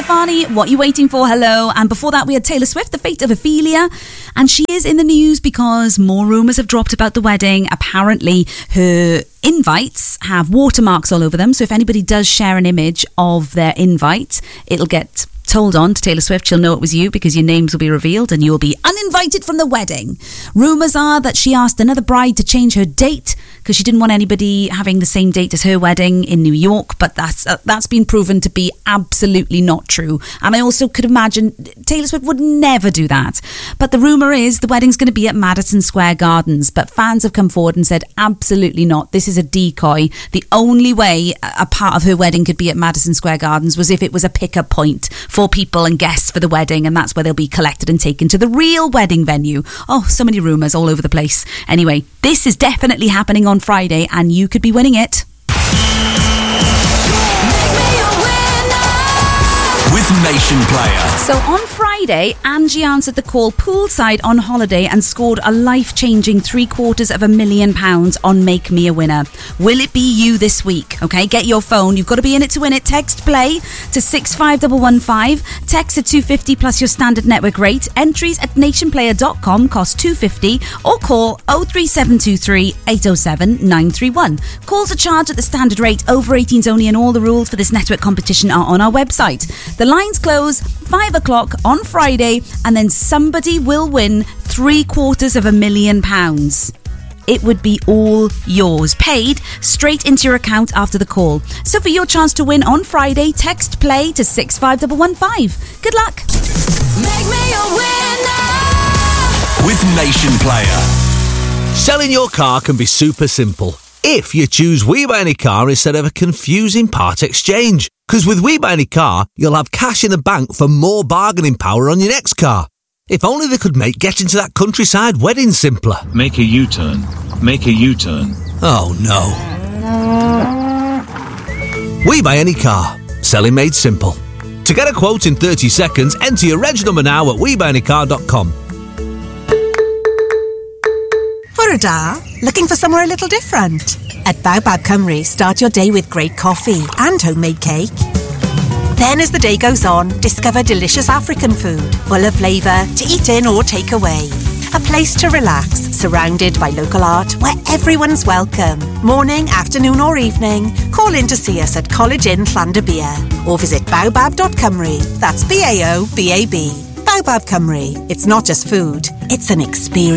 Stefani, What You Waiting For? Hello. And before that, we had Taylor Swift, The Fate of Ophelia. And she is in the news because more rumours have dropped about the wedding. Apparently, her invites have watermarks all over them. So if anybody does share an image of their invite, it'll get told on to Taylor Swift. She'll know it was you because your names will be revealed and you'll be uninvited from the wedding. Rumours are that she asked another bride to change her date because she didn't want anybody having the same date as her wedding in New York, but that's been proven to be absolutely not true. And I also could imagine Taylor Swift would never do that. But the rumour is the wedding's going to be at Madison Square Gardens, but fans have come forward and said absolutely not. This is a decoy. The only way a part of her wedding could be at Madison Square Gardens was if it was a pick-up point for people and guests for the wedding, and that's where they'll be collected and taken to the real wedding venue. Oh, so many rumours all over the place. Anyway, this is definitely happening on Friday and you could be winning it. With Nation Player. So on Friday, Angie answered the call poolside on holiday and scored a life-changing £750,000 on Make Me a Winner. Will it be you this week? Okay, get your phone. You've got to be in it to win it. Text play to 65115. Text at 250 plus your standard network rate. Entries at nationplayer.com cost $2.50 or call 03723 807 931. Calls are charged at the standard rate. Over 18s only, and all the rules for this network competition are on our website. The lines close 5 o'clock on Friday, and then somebody will win £750,000. It would be all yours, paid straight into your account after the call. So for your chance to win on Friday, text play to 65115. Good luck. Make me a winner with Nation Player. Selling your car can be super simple if you choose We Buy Any Car instead of a confusing part exchange. Because with We Buy Any Car, you'll have cash in the bank for more bargaining power on your next car. If only they could make getting to that countryside wedding simpler. Make a U-turn. Make a U-turn. Oh no. We Buy Any Car. Selling made simple. To get a quote in 30 seconds, enter your reg number now at webuyanycar.com. Furada, looking for somewhere a little different? At Baobab Cymru, start your day with great coffee and homemade cake. Then as the day goes on, discover delicious African food, full of flavour, to eat in or take away. A place to relax, surrounded by local art where everyone's welcome. Morning, afternoon or evening, call in to see us at College Inn Llandybia or visit baobab.cymru. That's BAOBAB. Baobab Cymru. It's not just food, it's an experience.